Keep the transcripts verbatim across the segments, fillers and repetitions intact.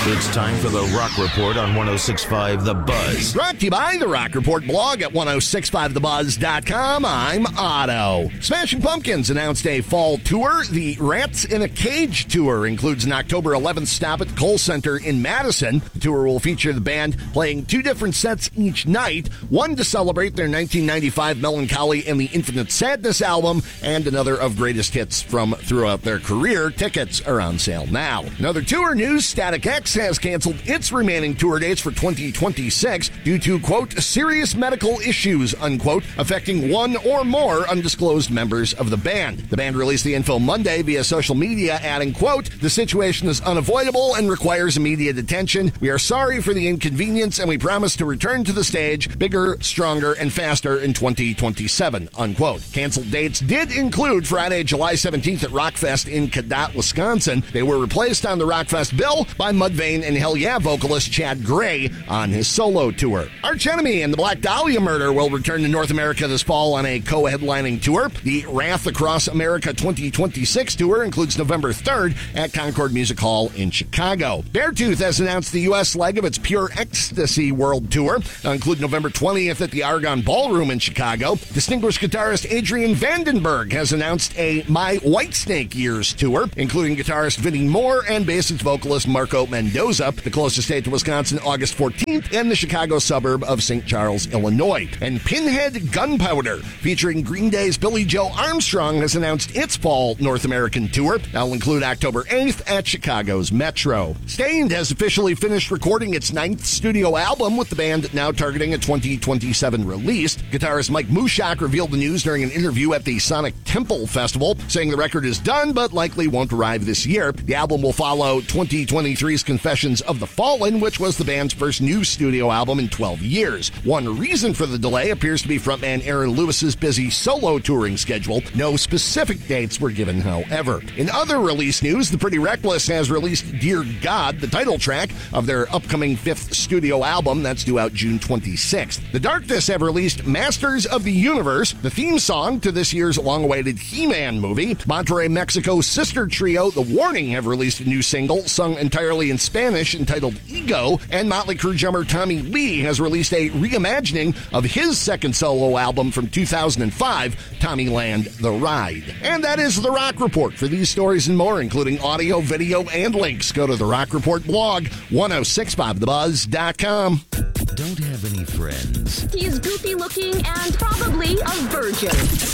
It's time for the Rock Report on one oh six point five The Buzz. Brought to you by the Rock Report blog at ten sixty-five the buzz dot com. I'm Otto. Smashing Pumpkins announced a fall tour. The Rats in a Cage tour includes an October eleventh stop at the Kohl Center in Madison. The tour will feature the band playing two different sets each night, one to celebrate their nineteen ninety-five Melancholy and the Infinite Sadness album, and another of greatest hits from throughout their career. Tickets are on sale now. Another tour news, Static X has canceled its remaining tour dates for twenty twenty-six due to, quote, serious medical issues, unquote, affecting one or more undisclosed members of the band. The band released the info Monday via social media, adding, quote, the situation is unavoidable and requires immediate attention. We are sorry for the inconvenience and we promise to return to the stage bigger, stronger, and faster in twenty twenty-seven, unquote. Canceled dates did include Friday, July seventeenth at Rockfest in Cadott, Wisconsin. They were replaced on the Rockfest bill by Mudvayne and Hell Yeah vocalist Chad Gray on his solo tour. Arch Enemy and the Black Dahlia Murder will return to North America this fall on a co-headlining tour. The Wrath Across America twenty twenty-six tour includes November third at Concord Music Hall in Chicago. Beartooth has announced the U S leg of its Pure Ecstasy World Tour. It'll include November twentieth at the Argonne Ballroom in Chicago. Distinguished guitarist Adrian Vandenberg has announced a My Whitesnake Years tour, including guitarist Vinnie Moore and bassist vocalist Marco Mendoza. The closest state to Wisconsin, August fourteenth, in the Chicago suburb of Saint Charles, Illinois. And Pinhead Gunpowder, featuring Green Day's Billy Joe Armstrong, has announced its fall North American tour. That'll include October eighth at Chicago's Metro. Stained has officially finished recording its ninth studio album, with the band now targeting a twenty twenty-seven release. Guitarist Mike Mushak revealed the news during an interview at the Sonic Temple Festival, saying the record is done but likely won't arrive this year. The album will follow twenty twenty-three's Confessions of the Fallen, which was the band's first new studio album in twelve years. One reason for the delay appears to be frontman Aaron Lewis's busy solo touring schedule. No specific dates were given, however. In other release news, The Pretty Reckless has released Dear God, the title track of their upcoming fifth studio album that's due out June twenty-sixth. The Darkness have released Masters of the Universe, the theme song to this year's long-awaited He-Man movie. Monterrey, Mexico's sister trio, The Warning, have released a new single sung entirely in Spanish entitled Ego, and Motley Crue drummer Tommy Lee has released a reimagining of his second solo album from two thousand five, Tommyland The Ride. And that is The Rock Report. For these stories and more, including audio, video, and links, go to the Rock Report blog, ten sixty-five the buzz dot com. Don't have any friends? He's goofy looking and probably a virgin.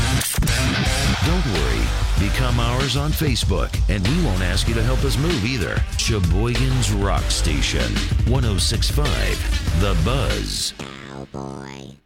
Don't worry. Become ours on Facebook, and we won't ask you to help us move either. Sheboygan's Rock Station, ten sixty-five The Buzz. Oh boy.